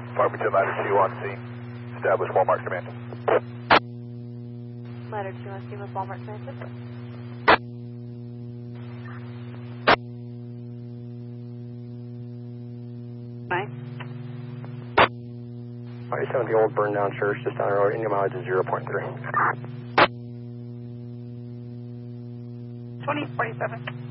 Farmington, ladder 2 on scene. Establish Walmart command. Ladder 2 on scene with Walmart Transit. Nice. 70 Old Burned Down Church, just down the road, Indian mileage is 0.3. 2047.